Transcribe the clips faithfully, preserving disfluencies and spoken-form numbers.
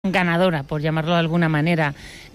ganadora, por llamarlo de alguna manera.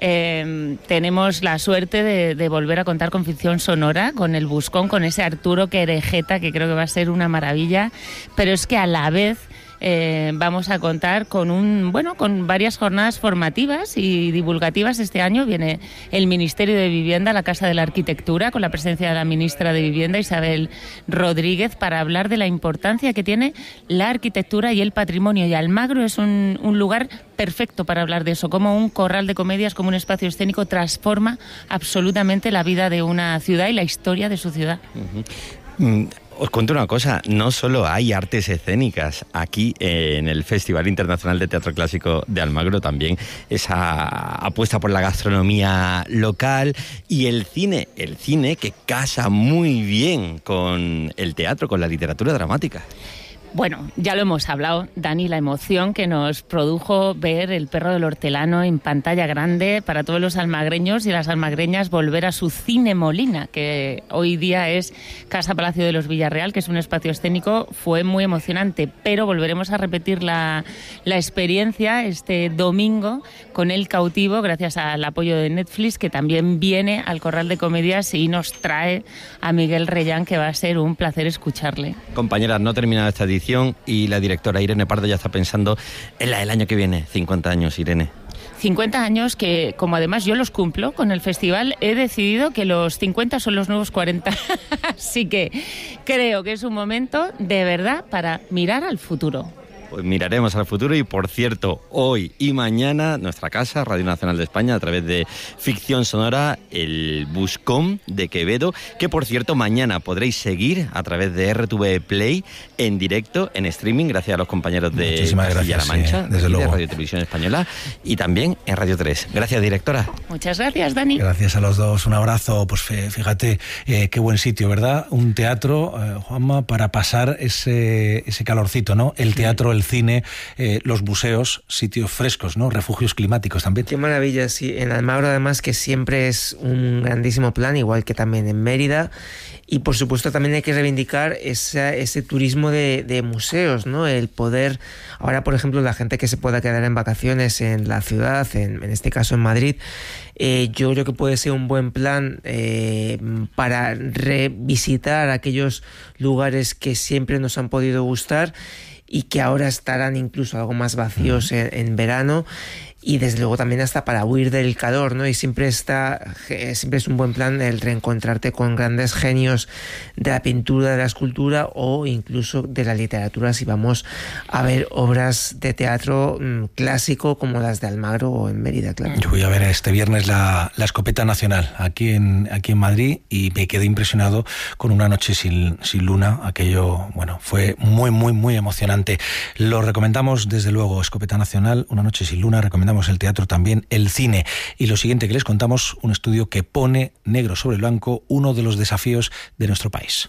Eh, tenemos la suerte de, de volver a contar con ficción sonora, con el Buscón, con ese Arturo Querejeta, que creo que va a ser una maravilla, pero es que a la vez eh, vamos a contar con un bueno con varias jornadas formativas y divulgativas. Este año viene el Ministerio de Vivienda, la Casa de la Arquitectura, con la presencia de la ministra de Vivienda, Isabel Rodríguez, para hablar de la importancia que tiene la arquitectura y el patrimonio. Y Almagro es un, un lugar perfecto para hablar de eso, como un corral de comedias, como un espacio escénico transforma absolutamente la vida de una ciudad y la historia de su ciudad. Uh-huh. Mm. Os cuento una cosa, no solo hay artes escénicas aquí eh, en el Festival Internacional de Teatro Clásico de Almagro, también esa apuesta por la gastronomía local y el cine, el cine que casa muy bien con el teatro, con la literatura dramática. Bueno, ya lo hemos hablado, Dani, la emoción que nos produjo ver El perro del hortelano en pantalla grande para todos los almagreños y las almagreñas, volver a su Cine Molina, que hoy día es Casa Palacio de los Villarreal, que es un espacio escénico, fue muy emocionante, pero volveremos a repetir la, la experiencia este domingo con El Cautivo, gracias al apoyo de Netflix, que también viene al Corral de Comedias y nos trae a Miguel Reyán, que va a ser un placer escucharle. Compañeras, no termina esta edición y la directora Irene Pardo ya está pensando en la del año que viene. cincuenta años, Irene. cincuenta años que, como además yo los cumplo con el festival, he decidido que los cincuenta son los nuevos cuarenta. Así que creo que es un momento de verdad para mirar al futuro. Pues miraremos al futuro y, por cierto, hoy y mañana nuestra casa, Radio Nacional de España, a través de Ficción Sonora, el Buscón de Quevedo, que, por cierto, mañana podréis seguir a través de R T V Play en directo, en streaming, gracias a los compañeros de Castilla-La Mancha, sí, desde y luego. de Radio Televisión Española, y también en Radio tres. Gracias, directora. Muchas gracias, Dani. Gracias a los dos, un abrazo. Pues fíjate, eh, qué buen sitio, ¿verdad? Un teatro, eh, Juanma, para pasar ese, ese calorcito, ¿no? El teatro, el cine, eh, los museos, sitios frescos, ¿no? Refugios climáticos también. Qué maravilla, sí. En Almagro, además, que siempre es un grandísimo plan, igual que también en Mérida. Y, por supuesto, también hay que reivindicar esa, ese turismo de, de museos, ¿no? El poder, ahora, por ejemplo, la gente que se pueda quedar en vacaciones en la ciudad, en, en este caso en Madrid, eh, yo creo que puede ser un buen plan eh, para revisitar aquellos lugares que siempre nos han podido gustar y que ahora estarán incluso algo más vacíos en, en verano, y desde luego también hasta para huir del calor, ¿no? Y siempre está, siempre es un buen plan el reencontrarte con grandes genios de la pintura, de la escultura o incluso de la literatura, si vamos a ver obras de teatro mmm, clásico como las de Almagro o en Mérida, claro. Yo voy a ver este viernes la, la Escopeta Nacional aquí en, aquí en Madrid y me quedé impresionado con Una noche sin, sin luna. Aquello, bueno, fue muy, muy, muy emocionante. Lo recomendamos desde luego, Escopeta Nacional, Una noche sin luna, recomendamos el teatro, también el cine. Y lo siguiente que les contamos, un estudio que pone negro sobre blanco uno de los desafíos de nuestro país.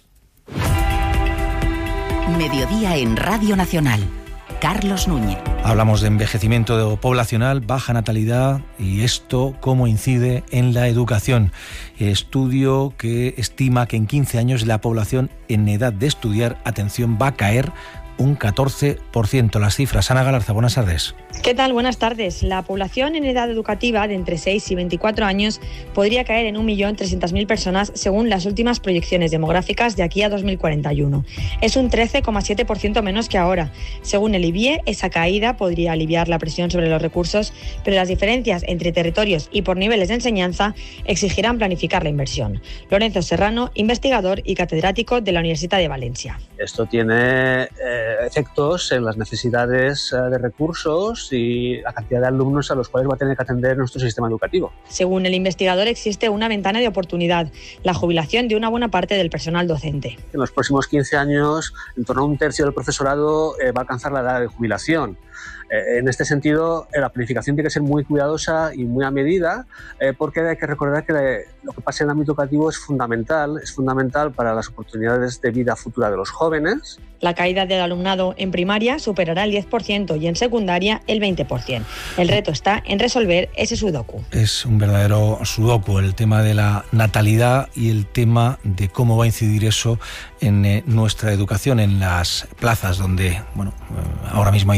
Mediodía en Radio Nacional. Carlos Núñez. Hablamos de envejecimiento poblacional, baja natalidad y esto cómo incide en la educación. Estudio que estima que en quince años la población en edad de estudiar, atención, va a caer un catorce por ciento. Las cifras. Ana Galarza, buenas tardes. ¿Qué tal? Buenas tardes. La población en edad educativa de entre seis y veinticuatro años podría caer en un millón trescientas mil personas según las últimas proyecciones demográficas de aquí a dos mil cuarenta y uno. Es un trece coma siete por ciento menos que ahora. Según el I B I E, esa caída podría aliviar la presión sobre los recursos, pero las diferencias entre territorios y por niveles de enseñanza exigirán planificar la inversión. Lorenzo Serrano, investigador y catedrático de la Universidad de Valencia. Esto tiene eh, efectos en las necesidades eh, de recursos y la cantidad de alumnos a los cuales va a tener que atender nuestro sistema educativo. Según el investigador, existe una ventana de oportunidad, la jubilación de una buena parte del personal docente. En los próximos quince años, en torno a un tercio del profesorado eh, va a alcanzar la edad de jubilación. Eh, en este sentido, eh, la planificación tiene que ser muy cuidadosa y muy a medida, eh, porque hay que recordar que de, lo que pasa en el ámbito educativo es fundamental, es fundamental para las oportunidades de vida futura de los jóvenes. La caída del alumnado en primaria superará el diez por ciento y en secundaria el veinte por ciento. El reto está en resolver ese sudoku. Es un verdadero sudoku el tema de la natalidad y el tema de cómo va a incidir eso en eh, nuestra educación, en las plazas donde, bueno, ahora mismo hay cierta saturación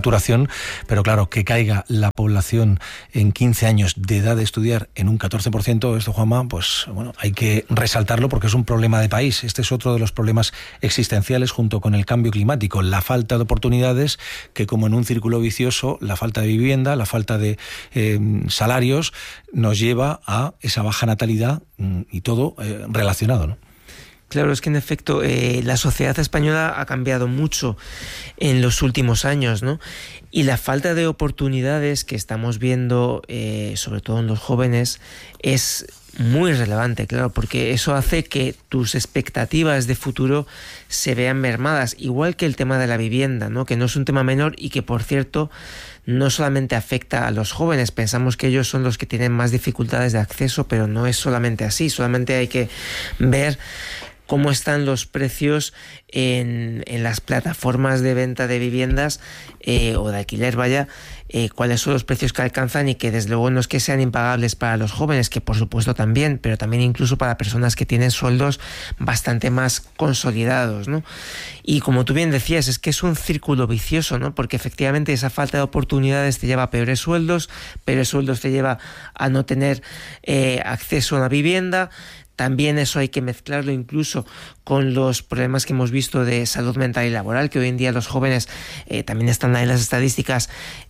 saturación, pero claro, que caiga la población en quince años de edad de estudiar en un catorce por ciento, esto, Juanma, pues bueno, hay que resaltarlo porque es un problema de país. Este es otro de los problemas existenciales junto con el cambio climático, la falta de oportunidades, que como en un círculo vicioso, la falta de vivienda, la falta de eh, salarios, nos lleva a esa baja natalidad y todo eh, relacionado, ¿no? Claro, es que en efecto eh, la sociedad española ha cambiado mucho en los últimos años, ¿no? Y la falta de oportunidades que estamos viendo, eh, sobre todo en los jóvenes, es muy relevante, claro, porque eso hace que tus expectativas de futuro se vean mermadas, igual que el tema de la vivienda, ¿no? Que no es un tema menor y que, por cierto, no solamente afecta a los jóvenes. Pensamos que ellos son los que tienen más dificultades de acceso, pero no es solamente así. Solamente hay que ver cómo están los precios en, en las plataformas de venta de viviendas eh, o de alquiler, vaya, eh, cuáles son los precios que alcanzan y que desde luego no es que sean impagables para los jóvenes, que por supuesto también, pero también incluso para personas que tienen sueldos bastante más consolidados, ¿no? Y como tú bien decías, es que es un círculo vicioso, ¿no? Porque efectivamente esa falta de oportunidades te lleva a peores sueldos, peores sueldos te lleva a no tener eh, acceso a una vivienda. También eso hay que mezclarlo incluso con los problemas que hemos visto de salud mental y laboral, que hoy en día los jóvenes, eh, también están ahí las estadísticas,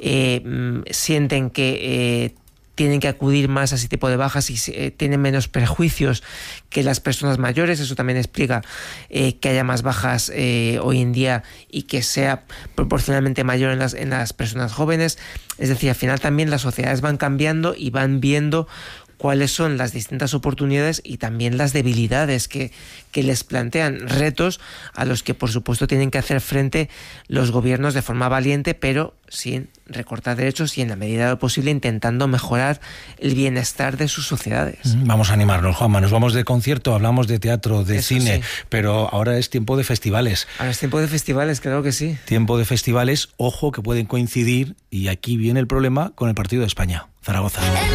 eh, sienten que eh, tienen que acudir más a ese tipo de bajas y eh, tienen menos prejuicios que las personas mayores. Eso también explica eh, que haya más bajas eh, hoy en día y que sea proporcionalmente mayor en las, en las personas jóvenes. Es decir, al final también las sociedades van cambiando y van viendo cuáles son las distintas oportunidades y también las debilidades que, que les plantean, retos a los que por supuesto tienen que hacer frente los gobiernos de forma valiente, pero sin recortar derechos y en la medida de lo posible intentando mejorar el bienestar de sus sociedades. Vamos a animarnos, Juanma, nos vamos de concierto, hablamos de teatro, de Eso cine, sí. Pero ahora es tiempo de festivales. Ahora es tiempo de festivales, claro que sí. Tiempo de festivales, ojo, que pueden coincidir, y aquí viene el problema con el partido de España, Zaragoza.